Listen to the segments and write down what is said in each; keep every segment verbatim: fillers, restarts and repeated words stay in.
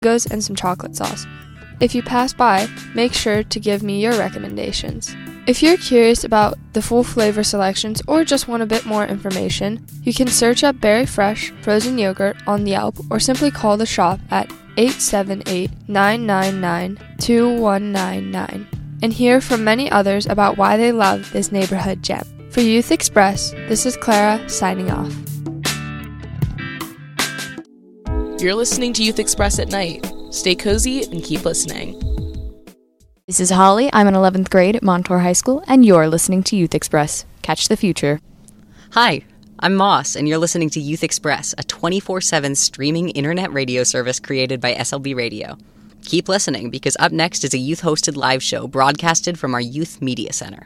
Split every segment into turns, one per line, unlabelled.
mangoes, and some chocolate sauce. If you pass by, make sure to give me your recommendations. If you're curious about the full flavor selections or just want a bit more information, you can search up Berry Fresh frozen yogurt on the Yelp or simply call the shop at eight seven eight, nine nine nine, two one nine nine and hear from many others about why they love this neighborhood gem. For Youth Express, this is Clara signing off.
You're listening to Youth Express at night. Stay cozy and keep listening.
This is Holly. I'm in eleventh grade at Montour High School, and you're listening to Youth Express. Catch the future.
Hi, I'm Moss, and you're listening to Youth Express, a twenty-four seven streaming internet radio service created by S L B Radio. Keep listening, because up next is a youth-hosted live show broadcasted from our Youth Media Center.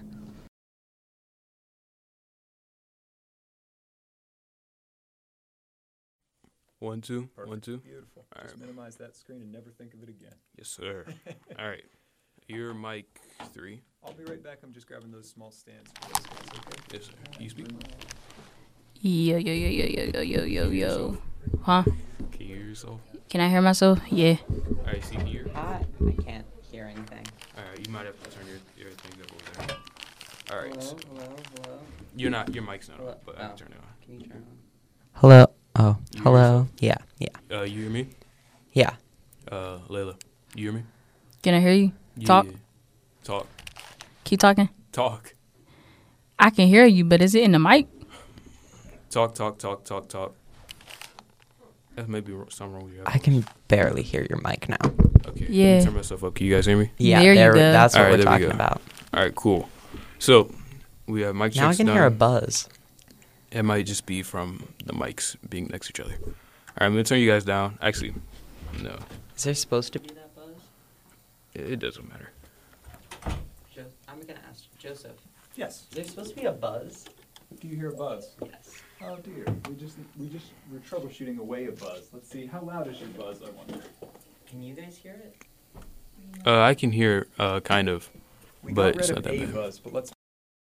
One, two,
Perfect.
one, two.
Beautiful.
All
Just
right.
minimize that screen and never think of it again.
Yes, sir. All right. You're mic three.
I'll be right back. I'm just grabbing those small stands for those guys, okay?
Yes, sir. Can you speak?
Yo, yo, yo, yo, yo, yo, yo, yo, yo. Huh?
Can you hear yourself?
Can I hear myself? Yeah.
All right, see here.
I, I can't hear anything.
All right, you might have to turn your, your thing up over there. All right.
Hello,
so
hello, hello.
you're not, your mic's not on,
Hello?
but I
Oh.
can turn it on.
Can you turn on? Hello. Oh,
You hear
hello. Yeah, yeah,
Uh, you hear me?
yeah.
Uh, Layla, you hear me?
Can I hear you? Talk.
Yeah. Talk.
Keep talking.
Talk.
I can hear you, but is it in the mic?
Talk, talk, talk, talk, talk. That may be wr- something wrong with your
I can barely hear your mic now.
Okay. Let
Yeah.
me turn myself up. Can you guys hear me?
Yeah,
There you
there-
go.
that's what
All right,
we're
there we
talking
go.
about.
All right, cool. So, we have mic checks
Now I can
done.
hear a buzz.
It might just be from the mics being next to each other. All right, I'm going to turn you guys down. Actually, no.
Is there supposed to be?
That buzz?
It, it doesn't matter.
Jo- I'm gonna ask Joseph.
Yes.
Is there supposed to be a buzz?
Do you hear a buzz?
Yes.
Oh dear. We just we just we're troubleshooting away a buzz. Let's see. How loud is your buzz? I wonder.
Can you guys hear it?
Uh, I can hear uh, kind of.
We
But
got
it's
rid
not
of
that
a
bad.
buzz, but let's.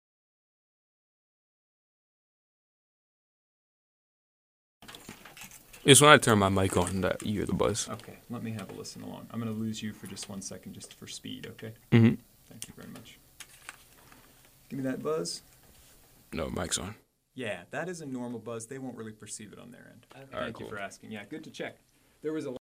It's when I turn my mic on that you hear the buzz.
Okay. Let me have a listen along. I'm gonna lose you for just one second, just for speed. Okay.
Mm-hmm.
Thank you very much. Give me that buzz.
No, mic's on.
Yeah, that is a normal buzz. They won't really perceive it on their end.
Okay.
All right,
Thank you
cool.
for asking. Yeah, good to check. There was a